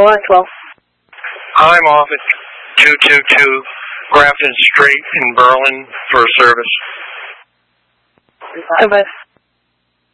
412. I'm off at 222 Grafton Street in Berlin for a service. Bye-bye.